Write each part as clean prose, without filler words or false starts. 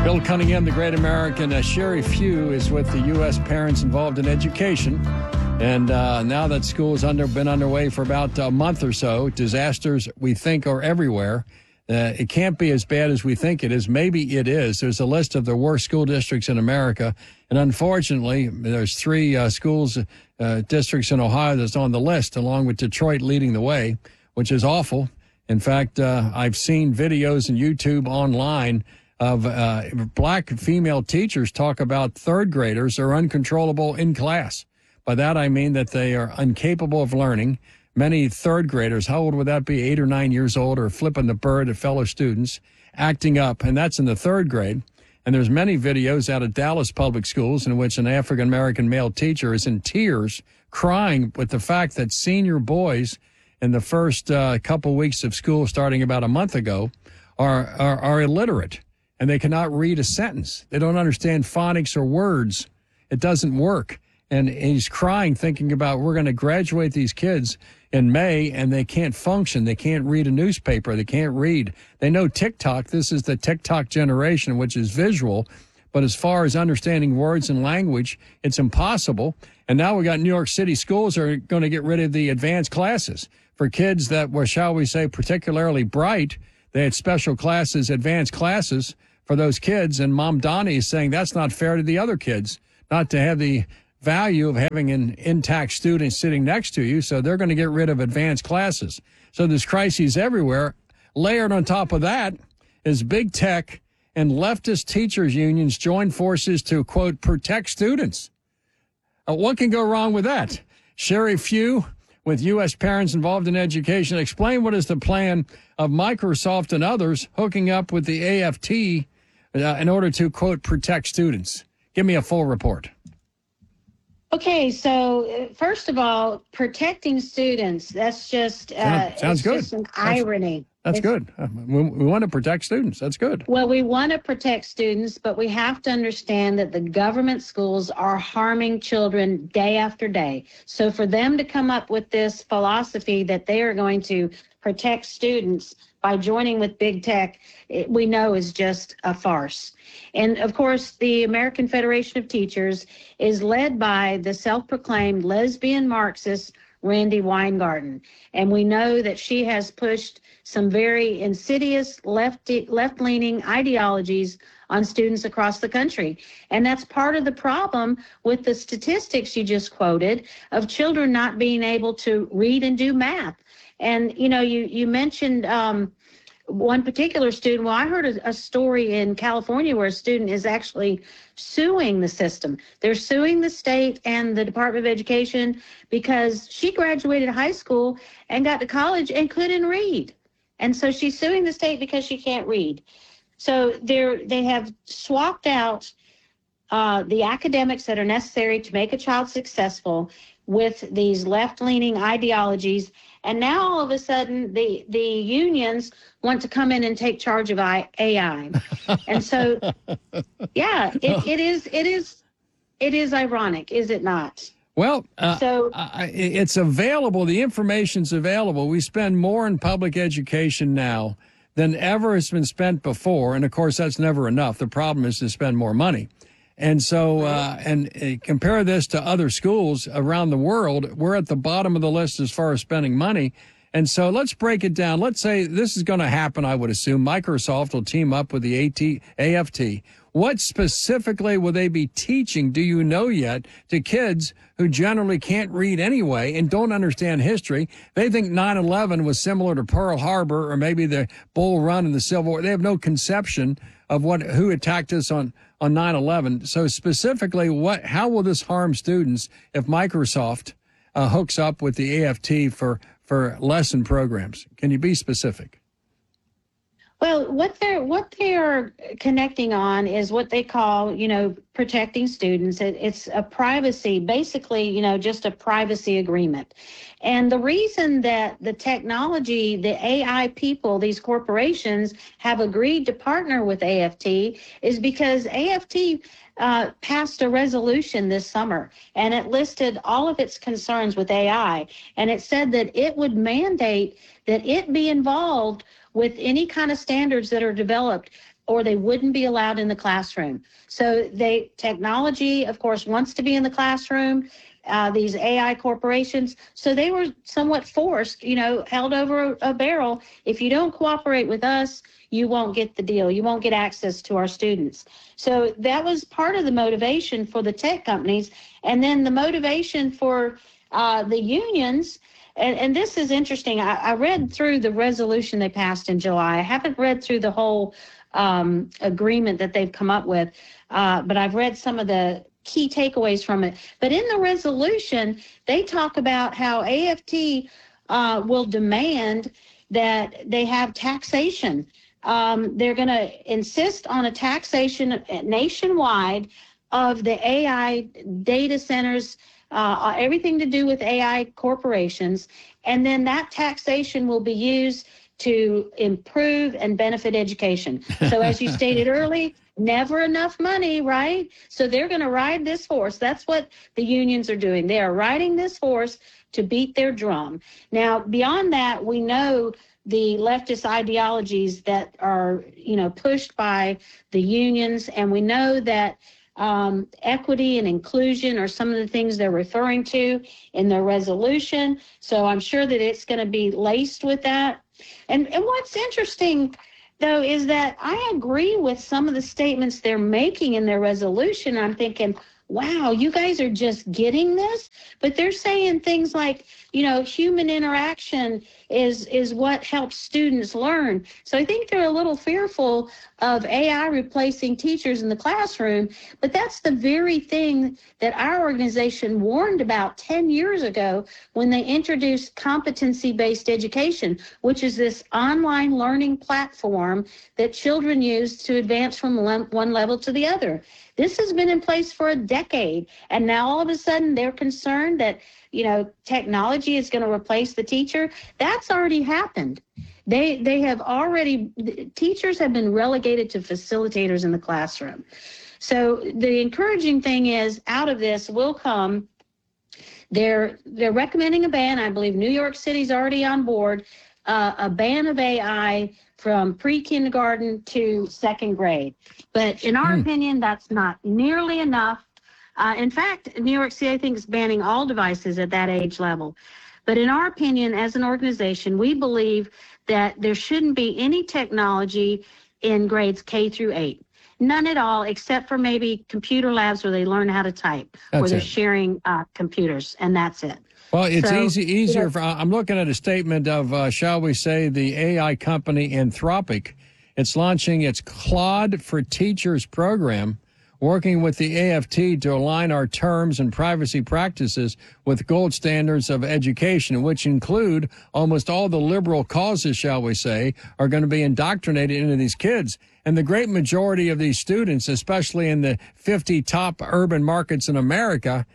Bill Cunningham, the great American. Sherry Few is with the U.S. Parents Involved in Education. And now that school has been underway for about a month or so, disasters, we think, are everywhere. It can't be as bad as we think it is. Maybe it is. There's a list of the worst school districts in America. And unfortunately, there's three districts in Ohio that's on the list, along with Detroit leading the way, which is awful. In fact, I've seen videos on YouTube online of black female teachers talk about third graders are uncontrollable in class. By that, I mean that they are incapable of learning. Many third graders, how old would that be, 8 or 9 years old, are flipping the bird at fellow students, acting up, and that's in the third grade. And there's many videos out of Dallas public schools in which an African-American male teacher is in tears, crying with the fact that senior boys in the first couple weeks of school, starting about a month ago, are illiterate. And they cannot read a sentence. They don't understand phonics or words. It doesn't work. And he's crying, thinking about, we're going to graduate these kids in May, and they can't function. They can't read a newspaper. They can't read. They know TikTok. This is the TikTok generation, which is visual. But as far as understanding words and language, it's impossible. And now we got New York City schools are going to get rid of the advanced classes for kids that were, shall we say, particularly bright. They had special classes, advanced classes for those kids. And Mom Donnie is saying that's not fair to the other kids, not to have the value of having an intact student sitting next to you. So they're going to get rid of advanced classes. So there's crises everywhere. Layered on top of that is big tech and leftist teachers unions join forces to, quote, protect students. What can go wrong with that? Sherry Few with U.S. Parents Involved in Education. Explain what is the plan of Microsoft and others hooking up with the AFT in order to, quote, protect students. Give me a full report. Okay, so first of all, protecting students, that's just, sounds good. Just an irony. That's good. We want to protect students. That's good. Well, we want to protect students, but we have to understand that the government schools are harming children day after day. So for them to come up with this philosophy that they are going to protect students by joining with big tech, we know is just a farce. And of course, the American Federation of Teachers is led by the self-proclaimed lesbian Marxist Randi Weingarten. And we know that she has pushed some very insidious left-leaning ideologies on students across the country. And that's part of the problem with the statistics you just quoted of children not being able to read and do math. And, you know, you mentioned one particular student. Well, I heard a story in California where a student is actually suing the system. They're suing the state and the Department of Education because she graduated high school and got to college and couldn't read. And so she's suing the state because she can't read. So they have swapped out the academics that are necessary to make a child successful with these left-leaning ideologies. And now all of a sudden the unions want to come in and take charge of AI. And so, yeah, it is ironic, is it not? Well, it's available. The information's available. We spend more in public education now than ever has been spent before. And of course, that's never enough. The problem is to spend more money. And so, compare this to other schools around the world. We're at the bottom of the list as far as spending money. And so let's break it down. Let's say this is going to happen, I would assume. Microsoft will team up with the AFT. What specifically will they be teaching, do you know yet, to kids who generally can't read anyway and don't understand history? They think 9/11 was similar to Pearl Harbor or maybe the Bull Run in the Civil War. They have no conception of who attacked us on 9/11. So specifically, how will this harm students if Microsoft hooks up with the AFT for lesson programs? Can you be specific? Well, what they are connecting on is what they call, protecting students. It's a privacy, basically, just a privacy agreement. And the reason that the technology, the AI people, these corporations have agreed to partner with AFT is because AFT passed a resolution this summer, and it listed all of its concerns with AI. And it said that it would mandate that it be involved with any kind of standards that are developed or they wouldn't be allowed in the classroom. So technology, of course, wants to be in the classroom, these AI corporations. So they were somewhat forced, held over a barrel. If you don't cooperate with us, you won't get the deal. You won't get access to our students. So that was part of the motivation for the tech companies. And then the motivation for the unions. And this is interesting. I read through the resolution they passed in July. I haven't read through the whole agreement that they've come up with, but I've read some of the key takeaways from it. But in the resolution, they talk about how AFT will demand that they have taxation. They're going to insist on a taxation nationwide of the AI data centers, everything to do with AI corporations, and then that taxation will be used to improve and benefit education. So as you stated early, never enough money, right? So they're going to ride this horse. That's what the unions are doing. They are riding this horse to beat their drum. Now, beyond that, we know the leftist ideologies that are, pushed by the unions, and we know that equity and inclusion are some of the things they're referring to in their resolution. So I'm sure that it's going to be laced with that. And what's interesting, though, is that I agree with some of the statements they're making in their resolution. I'm thinking, wow, you guys are just getting this? But they're saying things like, human interaction is what helps students learn. So I think they're a little fearful of AI replacing teachers in the classroom, but that's the very thing that our organization warned about 10 years ago when they introduced competency-based education, which is this online learning platform that children use to advance from one level to the other. This has been in place for a decade, and now all of a sudden they're concerned that, technology is going to replace the teacher. That's already happened. They have already, teachers have been relegated to facilitators in the classroom. So the encouraging thing is, out of this will come, they're recommending a ban. I believe New York City's already on board, a ban of AI from pre-kindergarten to second grade. But in our opinion, that's not nearly enough. In fact, New York City, I think, is banning all devices at that age level. But in our opinion, as an organization, we believe that there shouldn't be any technology in grades K through 8. None at all, except for maybe computer labs where they learn how to type, where they're sharing computers, and that's it. Well, it's easier. I'm looking at a statement of, shall we say, the AI company Anthropic. It's launching its Claude for Teachers program, working with the AFT to align our terms and privacy practices with gold standards of education, which include almost all the liberal causes, shall we say, are going to be indoctrinated into these kids. And the great majority of these students, especially in the 50 top urban markets in America,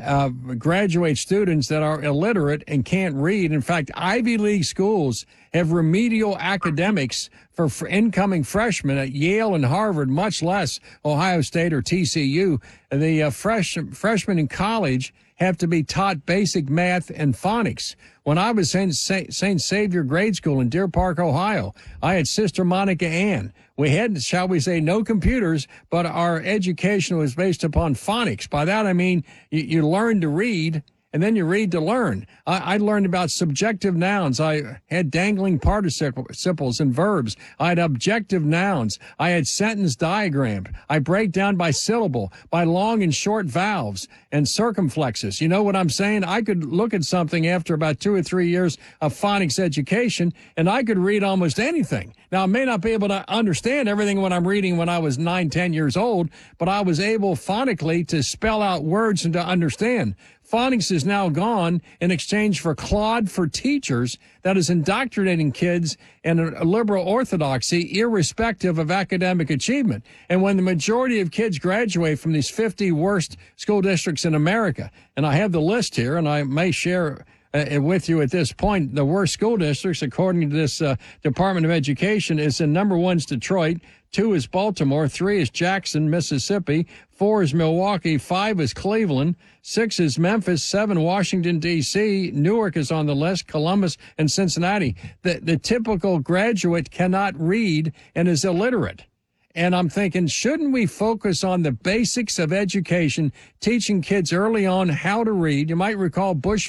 graduate students that are illiterate and can't read. In fact, Ivy League schools have remedial academics for incoming freshmen at Yale and Harvard, much less Ohio State or TCU. The freshmen in college have to be taught basic math and phonics. When I was in St. Xavier Grade School in Deer Park, Ohio, I had Sister Monica Ann. We had, shall we say, no computers, but our education was based upon phonics. By that, I mean you learn to read, and then you read to learn. I learned about subjective nouns. I had dangling participles and verbs. I had objective nouns. I had sentence diagram. I break down by syllable, by long and short vowels and circumflexes. You know what I'm saying? I could look at something after about 2 or 3 years of phonics education, and I could read almost anything. Now, I may not be able to understand everything when I'm reading when I was 9, 10 years old, but I was able phonically to spell out words and to understand. Phonics is now gone in exchange for Claude for Teachers that is indoctrinating kids in a liberal orthodoxy irrespective of academic achievement. And when the majority of kids graduate from these 50 worst school districts in America, and I have the list here and I may share with you at this point, the worst school districts, according to this Department of Education, is in number 1 is Detroit, 2 is Baltimore, 3 is Jackson, Mississippi, 4 is Milwaukee, 5 is Cleveland, 6 is Memphis, 7 Washington, D.C., Newark is on the list, Columbus, and Cincinnati. The typical graduate cannot read and is illiterate. And I'm thinking, shouldn't we focus on the basics of education, teaching kids early on how to read? You might recall Bush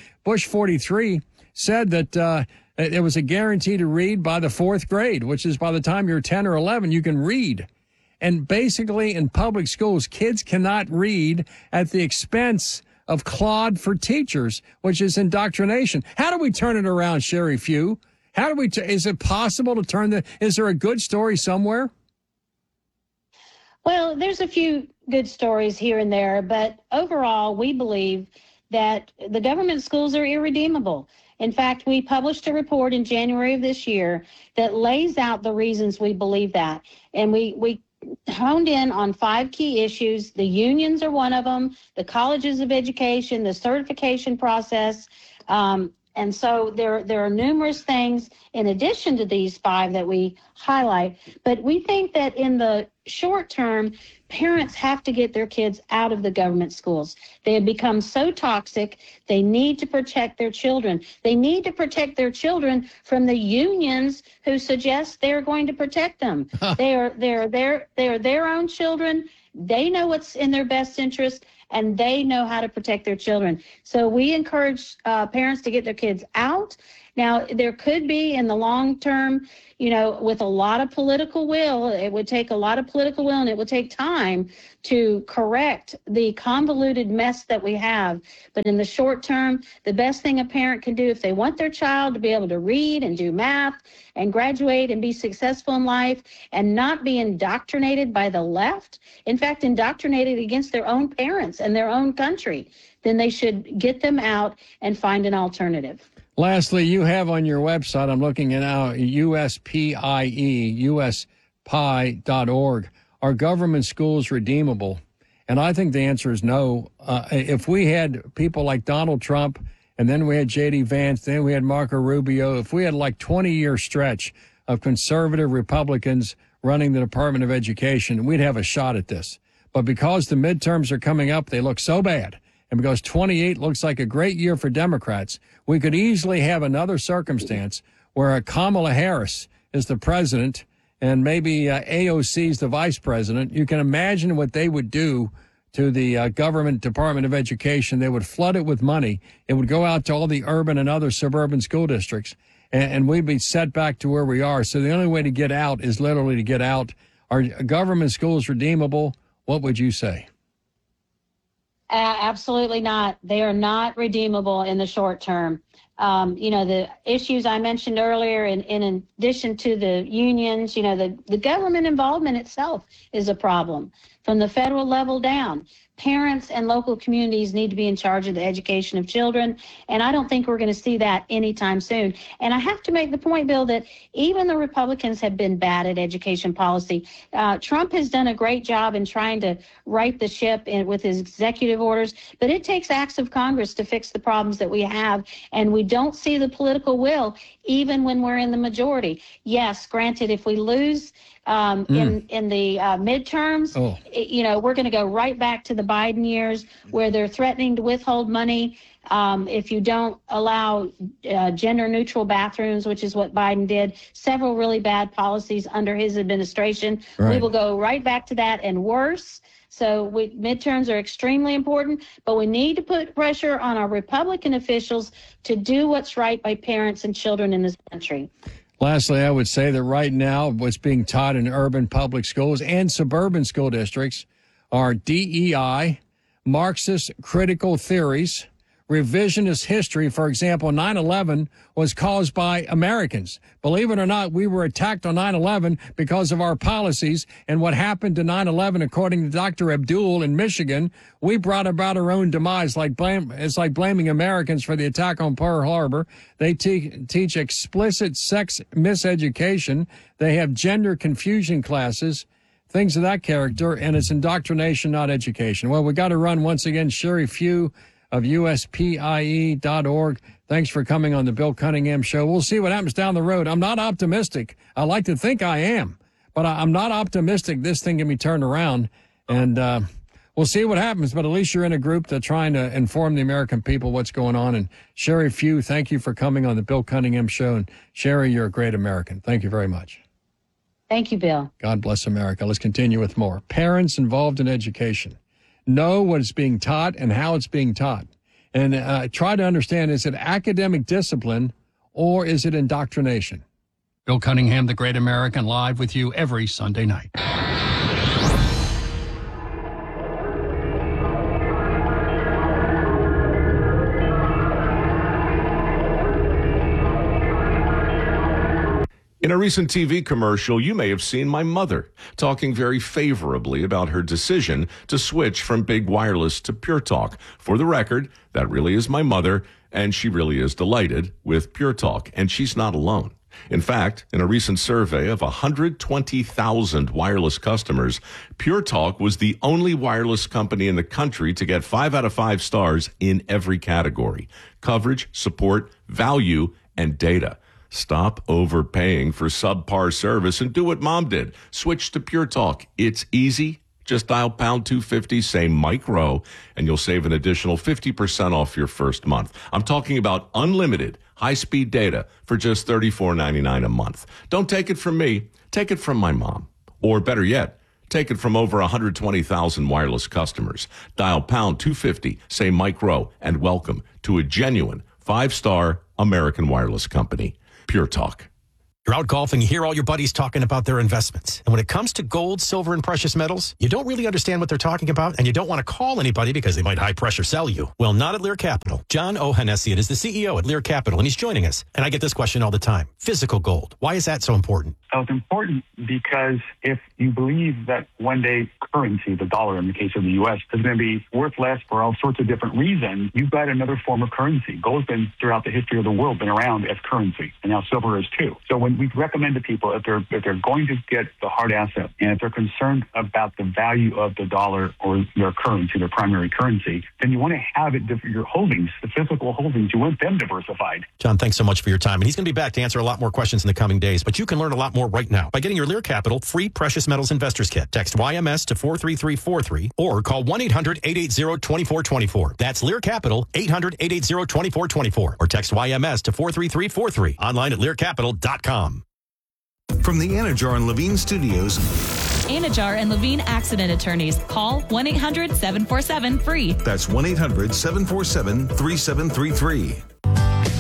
43 said that it was a guarantee to read by the fourth grade, which is by the time you're 10 or 11, you can read. And basically in public schools, kids cannot read at the expense of Claude for teachers, which is indoctrination. How do we turn it around, Sherry Few? How do we, is it possible to turn is there a good story somewhere? Well, there's a few good stories here and there, but overall, we believe that the government schools are irredeemable. In fact, we published a report in January of this year that lays out the reasons we believe that. And we honed in on 5 key issues. The unions are one of them, the colleges of education, the certification process. And so there are numerous things in addition to these 5 that we highlight. But we think that in the short term, parents have to get their kids out of the government schools. They have become so toxic. They need to protect their children. They need to protect their children from the unions who suggest they're going to protect them. They are their own children. They know what's in their best interest, and they know how to protect their children. So we encourage parents to get their kids out. Now, there could be in the long term, with a lot of political will, it would take a lot of political will, and it would take time to correct the convoluted mess that we have. But in the short term, the best thing a parent can do if they want their child to be able to read and do math and graduate and be successful in life and not be indoctrinated by the left, in fact, indoctrinated against their own parents and their own country, then they should get them out and find an alternative. Lastly, you have on your website, I'm looking at now, USPIE, USPI.org. Are government schools redeemable? And I think the answer is no. If we had people like Donald Trump, and then we had J.D. Vance, then we had Marco Rubio, if we had like 20-year stretch of conservative Republicans running the Department of Education, we'd have a shot at this. But because the midterms are coming up, they look so bad. And because 28 looks like a great year for Democrats, we could easily have another circumstance where Kamala Harris is the president and maybe AOC is the vice president. You can imagine what they would do to the government Department of Education. They would flood it with money. It would go out to all the urban and other suburban school districts, and we'd be set back to where we are. So the only way to get out is literally to get out. Are government schools redeemable? What would you say? Absolutely not. They are not redeemable in the short term. The issues I mentioned earlier, in addition to the unions, the government involvement itself is a problem from the federal level down. Parents and local communities need to be in charge of the education of children, and I don't think we're going to see that anytime soon. And I have to make the point, Bill, that even the Republicans have been bad at education policy. Trump has done a great job in trying to right the ship with his executive orders, but it takes acts of Congress to fix the problems that we have, and we don't see the political will even when we're in the majority. Yes, granted, if we lose in the midterms, we're going to go right back to the Biden years where they're threatening to withhold money if you don't allow gender-neutral bathrooms, which is what Biden did. Several really bad policies under his administration. Right. We will go right back to that and worse. So midterms are extremely important, but we need to put pressure on our Republican officials to do what's right by parents and children in this country. Lastly, I would say that right now what's being taught in urban public schools and suburban school districts are DEI, Marxist critical theories, revisionist history. For example, 9/11 was caused by Americans. Believe it or not, we were attacked on 9/11 because of our policies. And what happened to 9/11, according to Dr. Abdul in Michigan, we brought about our own demise. It's like blaming Americans for the attack on Pearl Harbor. They teach explicit sex miseducation. They have gender confusion classes, things of that character, and it's indoctrination, not education. Well, we got to run once again. Sherry Few of USPIE.org. Thanks for coming on the Bill Cunningham Show. We'll see what happens down the road. I'm not optimistic. I like to think I am, but I'm not optimistic this thing can be turned around. And we'll see what happens, but at least you're in a group that's trying to inform the American people what's going on. And Sherry Few, thank you for coming on the Bill Cunningham Show. And Sherry, you're a great American. Thank you very much. Thank you, Bill. God bless America. Let's continue with more. Parents involved in education know what is being taught and how it's being taught. And try to understand, is it academic discipline or is it indoctrination? Bill Cunningham, The Great American, live with you every Sunday night. In a recent TV commercial, you may have seen my mother talking very favorably about her decision to switch from big wireless to Pure Talk. For the record, that really is my mother, and she really is delighted with Pure Talk, and she's not alone. In fact, in a recent survey of 120,000 wireless customers, Pure Talk was the only wireless company in the country to get 5 out of 5 stars in every category: coverage, support, value, and data. Stop overpaying for subpar service and do what Mom did. Switch to Pure Talk. It's easy. Just dial pound 250, say Mike Rowe, and you'll save an additional 50% off your first month. I'm talking about unlimited high-speed data for just $34.99 a month. Don't take it from me. Take it from my mom. Or better yet, take it from over 120,000 wireless customers. Dial pound 250, say Mike Rowe, and welcome to a genuine 5-star American wireless company. Pure Talk. You're out golfing, you hear all your buddies talking about their investments. And when it comes to gold, silver, and precious metals, you don't really understand what they're talking about, and you don't want to call anybody because they might high-pressure sell you. Well, not at Lear Capital. John Ohanessian is the CEO at Lear Capital, and he's joining us. And I get this question all the time. Physical gold. Why is that so important? So it's important because if you believe that one day currency, the dollar in the case of the U.S., is going to be worth less for all sorts of different reasons, you've got another form of currency. Gold's been, throughout the history of the world, been around as currency, and now silver is too. So when we recommend to people, if they're going to get the hard asset, and if they're concerned about the value of the dollar or their currency, their primary currency, then you want to have it, your holdings, the physical holdings, you want them diversified. John, thanks so much for your time. And he's going to be back to answer a lot more questions in the coming days. But you can learn a lot more right now by getting your Lear Capital free Precious Metals Investors Kit. Text YMS to 43343 or call 1-800-880-2424. That's Lear Capital, 800-880-2424. Or text YMS to 43343. Online at learcapital.com. From the Anajar and Levine Studios, Anajar and Levine Accident Attorneys. Call 1-800-747-FREE. that's 1-800-747-3733.